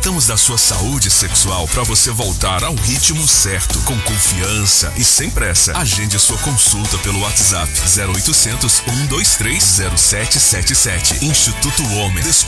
Cuidamos da sua saúde sexual para você voltar ao ritmo certo, com confiança e sem pressa. Agende sua consulta pelo WhatsApp 0800 123 0777. Instituto Homem, descobrindo